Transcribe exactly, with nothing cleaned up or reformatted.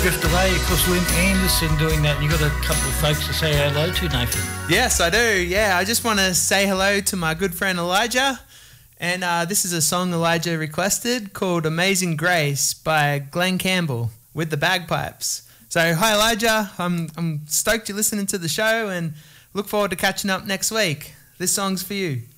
drift away. Of course, Lynn Anderson doing that. And you've got a couple of folks to say hello to, Nathan. Yes, I do. Yeah, I just want to say hello to my good friend Elijah. And uh, this is a song Elijah requested called Amazing Grace by Glenn Campbell with the bagpipes. So, hi Elijah. I'm, I'm stoked you're listening to the show and look forward to catching up next week. This song's for you.